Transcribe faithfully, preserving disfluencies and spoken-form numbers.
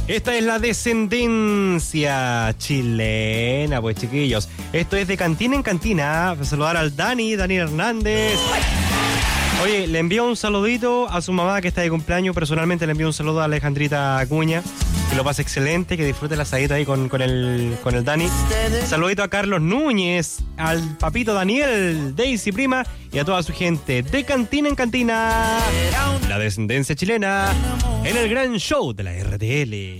Esta es la descendencia chilena, pues chiquillos. Esto es de Cantina en Cantina. Voy a saludar al Dani, Dani Hernández. Oye, le envío un saludito a su mamá que está de cumpleaños. Personalmente le envío un saludo a Alejandrita Acuña. Que lo pase excelente, que disfrute el asadito ahí con, con, el, con el Dani. Saludito a Carlos Núñez, al papito Daniel, Daisy Prima y a toda su gente de Cantina en Cantina. La descendencia chilena en el gran show de la R T L.